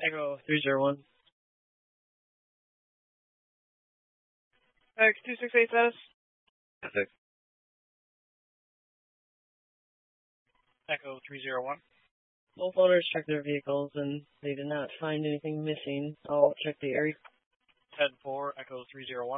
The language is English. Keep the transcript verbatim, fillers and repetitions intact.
Echo three zero one. X two six eight status. Six. Echo three zero one. Both owners checked their vehicles and they did not find anything missing. I'll check the area. ten four, Echo three zero one.